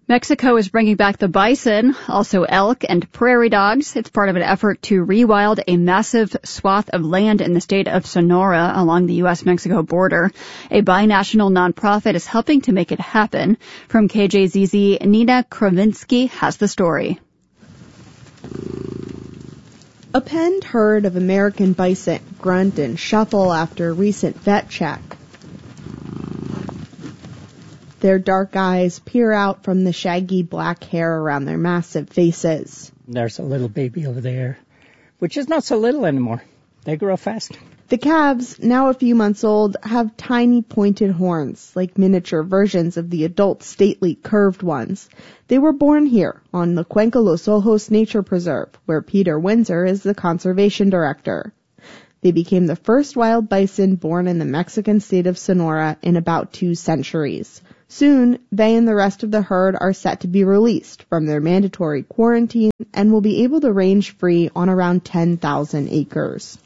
Mexico is bringing back the bison, also elk and prairie dogs. It's part of an effort to rewild a massive swath of land in the state of Sonora along the U.S.-Mexico border. A binational nonprofit is helping to make it happen. From KJZZ, Nina Kravinsky has the story. A penned herd of American bison grunt and shuffle after a recent vet check. Their dark eyes peer out from the shaggy black hair around their massive faces. There's a little baby over there, which is not so little anymore. They grow fast. The calves, now a few months old, have tiny pointed horns, like miniature versions of the adult stately curved ones. They were born here, on the Cuenca Los Ojos Nature Preserve, where Peter Windsor is the conservation director. They became the first wild bison born in the Mexican state of Sonora in about 2 centuries. Soon, they and the rest of the herd are set to be released from their mandatory quarantine and will be able to range free on around 10,000 acres.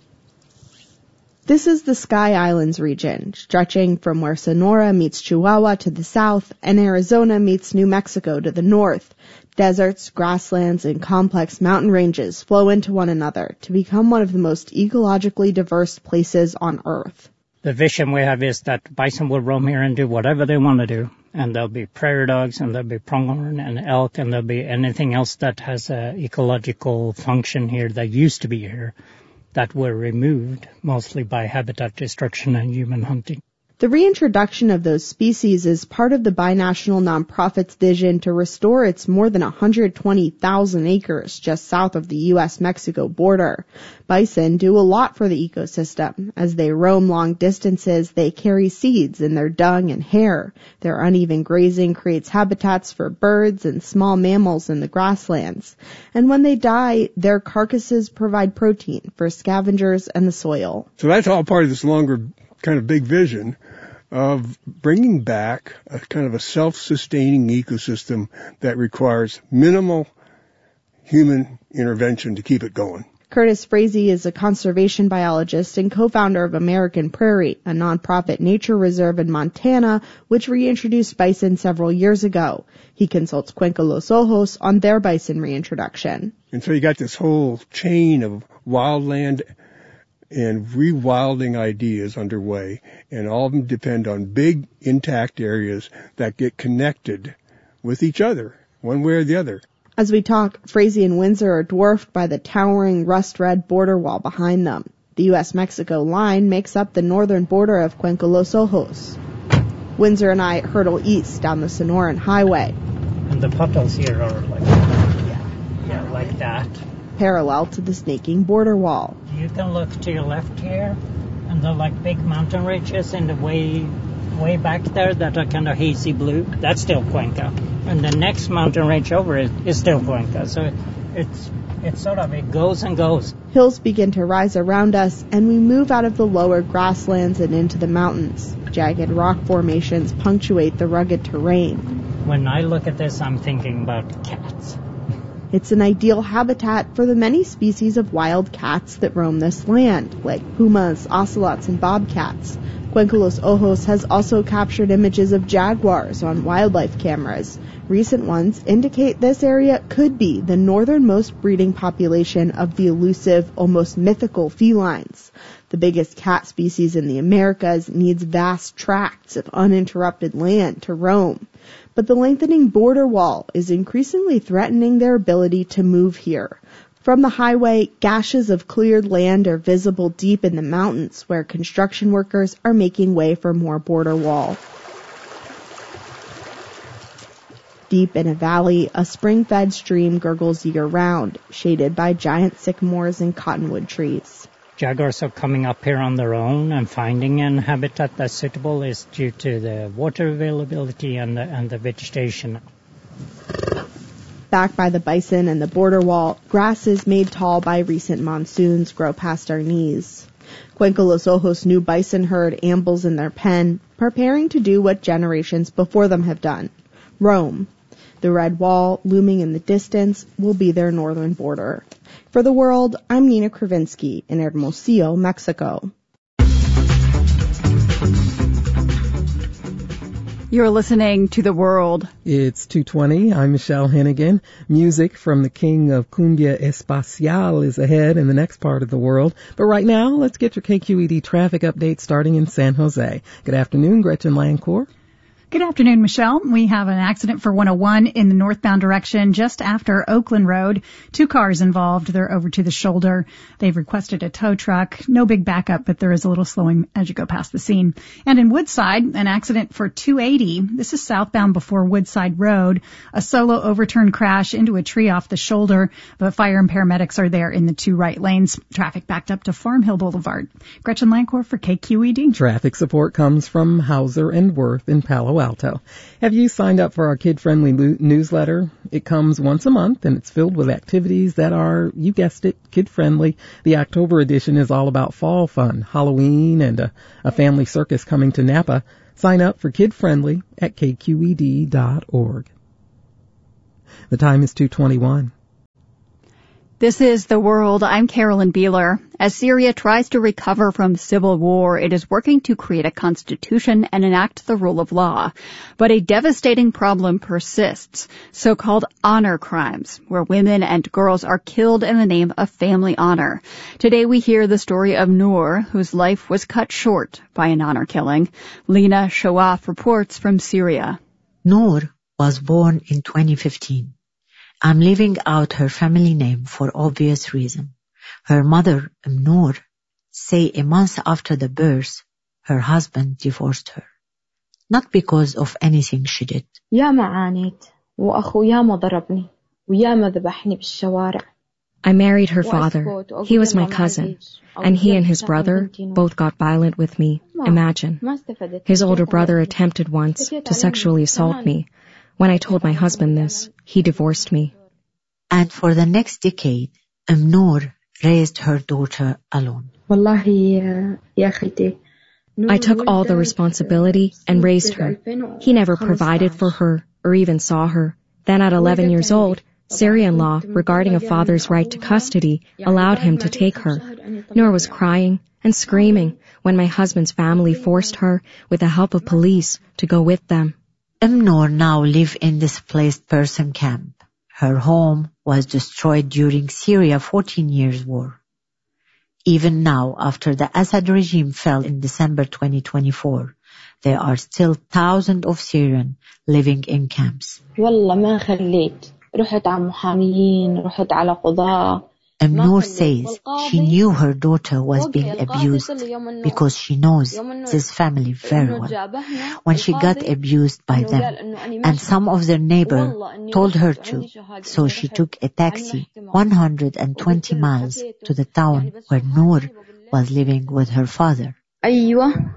This is the Sky Islands region, stretching from where Sonora meets Chihuahua to the south and Arizona meets New Mexico to the north. Deserts, grasslands, and complex mountain ranges flow into one another to become one of the most ecologically diverse places on Earth. The vision we have is that bison will roam here and do whatever they want to do. And there'll be prairie dogs, and there'll be pronghorn and elk, and there'll be anything else that has an ecological function here that used to be here that were removed, mostly by habitat destruction and human hunting. The reintroduction of those species is part of the binational nonprofit's vision to restore its more than 120,000 acres just south of the U.S.-Mexico border. Bison do a lot for the ecosystem. As they roam long distances, they carry seeds in their dung and hair. Their uneven grazing creates habitats for birds and small mammals in the grasslands. And when they die, their carcasses provide protein for scavengers and the soil. So that's all part of this longer kind of big vision of bringing back a kind of a self-sustaining ecosystem that requires minimal human intervention to keep it going. Curtis Frazee is a conservation biologist and co-founder of American Prairie, a nonprofit nature reserve in Montana, which reintroduced bison several years ago. He consults Cuenca Los Ojos on their bison reintroduction. And so you got this whole chain of wildland and rewilding ideas underway, and all of them depend on big intact areas that get connected with each other, one way or the other. As we talk, Frazee and Windsor are dwarfed by the towering rust-red border wall behind them. The U.S.-Mexico line makes up the northern border of Cuenca Los Ojos. Windsor and I hurtle east down the Sonoran Highway. And the potholes here are like, like that. Parallel to the snaking border wall. You can look to your left here, and they're like big mountain ridges in the way back there that are kind of hazy blue. That's still Cuenca. And the next mountain range over is still Cuenca. So it's sort of, it goes and goes. Hills begin to rise around us, and we move out of the lower grasslands and into the mountains. Jagged rock formations punctuate the rugged terrain. When I look at this, I'm thinking about cats. It's an ideal habitat for the many species of wild cats that roam this land, like pumas, ocelots, and bobcats. Cuenca Los Ojos has also captured images of jaguars on wildlife cameras. Recent ones indicate this area could be the northernmost breeding population of the elusive, almost mythical felines. The biggest cat species in the Americas needs vast tracts of uninterrupted land to roam. But the lengthening border wall is increasingly threatening their ability to move here. From the highway, gashes of cleared land are visible deep in the mountains where construction workers are making way for more border wall. Deep in a valley, a spring-fed stream gurgles year-round, shaded by giant sycamores and cottonwood trees. Jaguars are coming up here on their own, and finding an habitat that's suitable is due to the water availability and the vegetation. Back by the bison and the border wall, grasses made tall by recent monsoons grow past our knees. Cuenca Los Ojos' new bison herd ambles in their pen, preparing to do what generations before them have done: roam. The red wall, looming in the distance, will be their northern border. For The World, I'm Nina Kravinsky in Hermosillo, Mexico. You're listening to The World. It's 2:20. I'm Michelle Hennigan. Music from the king of Cumbia Espacial is ahead in the next part of the world. But right now, let's get your KQED traffic update starting in San Jose. Good afternoon, Gretchen Lancourt. Good afternoon, Michelle. We have an accident for 101 in the northbound direction just after Oakland Road. 2 cars involved. They're over to the shoulder. They've requested a tow truck. No big backup, but there is a little slowing as you go past the scene. And in Woodside, an accident for 280. This is southbound before Woodside Road. A solo overturned crash into a tree off the shoulder, but fire and paramedics are there in the 2 right lanes. Traffic backed up to Farm Hill Boulevard. Gretchen Lancourt for KQED. Traffic support comes from Hauser and Worth in Palo Alto. Have you signed up for our kid-friendly newsletter? It comes once a month, and it's filled with activities that are, you guessed it, kid-friendly. The October edition is all about fall fun, Halloween, and a family circus coming to Napa. Sign up for kid-friendly at kqed.org. The time is 2:21. This is The World. I'm Carolyn Beeler. As Syria tries to recover from civil war, it is working to create a constitution and enact the rule of law. But a devastating problem persists, so-called honor crimes, where women and girls are killed in the name of family honor. Today we hear the story of Noor, whose life was cut short by an honor killing. Lena Shawaf reports from Syria. Noor was born in 2015. I'm leaving out her family name for obvious reason. Her mother, Noor, say a month after the birth, her husband divorced her. Not because of anything she did. ياما عانيت وأخو ياما ضربني وياما ذبحني بالشوارع. I married her father. He was my cousin, and he and his brother both got violent with me. Imagine. His older brother attempted once to sexually assault me. When I told my husband this, he divorced me. And for the next decade, Noor raised her daughter alone. I took all the responsibility and raised her. He never provided for her or even saw her. Then at 11 years old, Syrian law regarding a father's right to custody allowed him to take her. Noor was crying and screaming when my husband's family forced her, with the help of police, to go with them. Noor now lives in displaced person camp. Her home was destroyed during Syria's 14 years war. Even now, after the Assad regime fell in December 2024, there are still thousands of Syrians living in camps. Noor says she knew her daughter was being abused because she knows this family very well. When she got abused by them, and some of their neighbors told her to, so she took a taxi 120 miles to the town where Noor was living with her father. I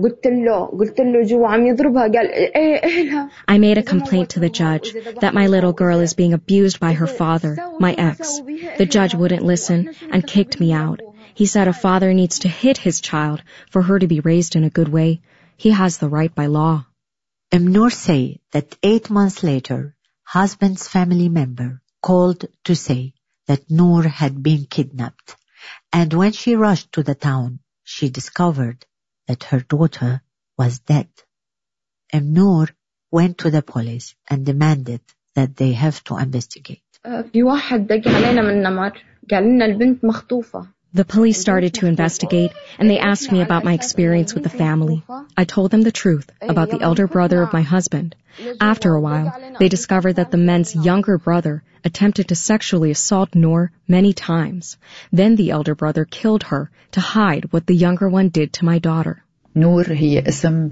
made a complaint to the judge that my little girl is being abused by her father, my ex. The judge wouldn't listen and kicked me out. He said a father needs to hit his child for her to be raised in a good way. He has the right by law. Noor say that 8 months later, husband's family member called to say that Noor had been kidnapped. And when she rushed to the town, she discovered that her daughter was dead. Noor went to the police and demanded that they have to investigate. The police started to investigate, and they asked me about my experience with the family. I told them the truth about the elder brother of my husband. After a while, they discovered that the men's younger brother attempted to sexually assault Noor many times. Then the elder brother killed her to hide what the younger one did to my daughter. Noor is not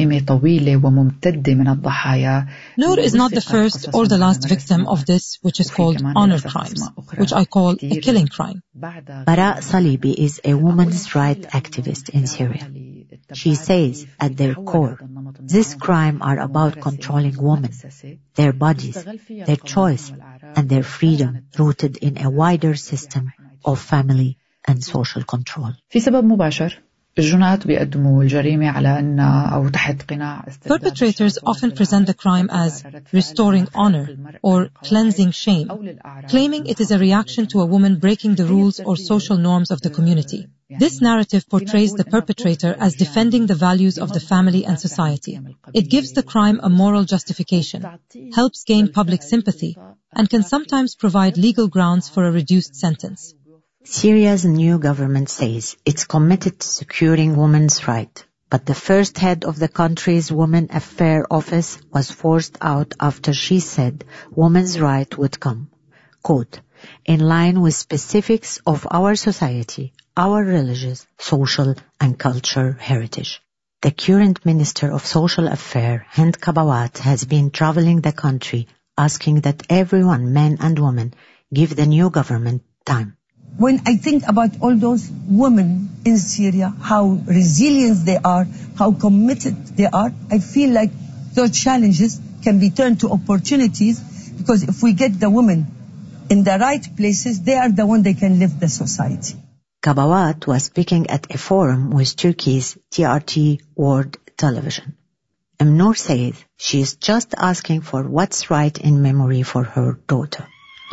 the first or the last victim of this, which is called honor crimes, which I call a killing crime. Bara Salibi is a women's rights activist in Syria. She says, at their core, these crimes are about controlling women, their bodies, their choice, and their freedom, rooted in a wider system of family and social control. Perpetrators often present the crime as restoring honor or cleansing shame, claiming it is a reaction to a woman breaking the rules or social norms of the community. This narrative portrays the perpetrator as defending the values of the family and society. It gives the crime a moral justification, helps gain public sympathy, and can sometimes provide legal grounds for a reduced sentence. Syria's new government says it's committed to securing women's rights, but the first head of the country's Women Affairs Office was forced out after she said women's rights would come, quote, in line with specifics of our society, our religious, social, and cultural heritage. The current Minister of Social Affairs, Hind Kabawat, has been traveling the country asking that everyone, men and women, give the new government time. When I think about all those women in Syria, how resilient they are, how committed they are, I feel like those challenges can be turned to opportunities, because if we get the women in the right places, they are the one that can lift the society. Kabawat was speaking at a forum with Turkey's TRT World Television. Noor says she is just asking for what's right in memory for her daughter.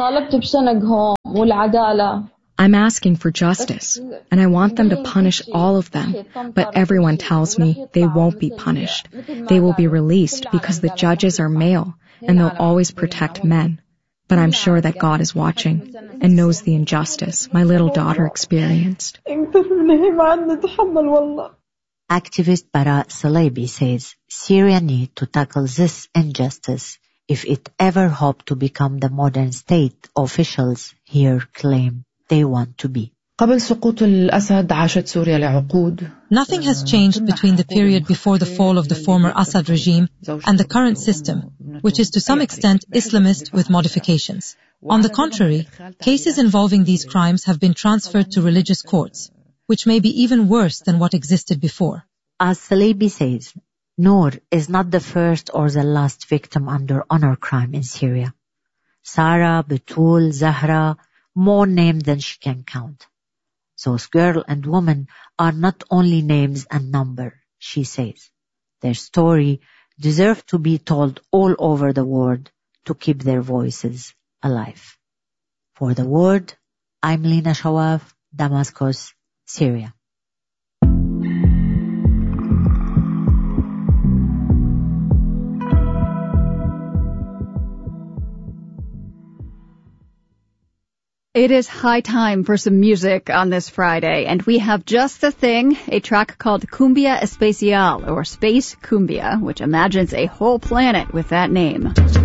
I'm asking for justice, and I want them to punish all of them, but everyone tells me they won't be punished. They will be released because the judges are male, and they'll always protect men. But I'm sure that God is watching and knows the injustice my little daughter experienced. Activist Bara Salebi says Syria needs to tackle this injustice if it ever hoped to become the modern state officials here claim they want to be. Nothing has changed between the period before the fall of the former Assad regime and the current system, which is to some extent Islamist with modifications. On the contrary, cases involving these crimes have been transferred to religious courts, which may be even worse than what existed before. As Salebi says, Noor is not the first or the last victim under honor crime in Syria. Sarah, Betul, Zahra, more names than she can count. Those girl and woman are not only names and number, she says. Their story deserves to be told all over the world to keep their voices alive. For the Word, I'm Lina Shawaf, Damascus, Syria. It is high time for some music on this Friday, and we have just the thing, a track called Cumbia Espacial, or Space Cumbia, which imagines a whole planet with that name.